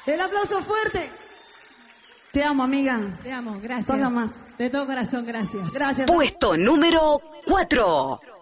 El aplauso fuerte. Te amo, amiga. Te amo, gracias. Toca más. De todo corazón, gracias. Gracias. Puesto número 4.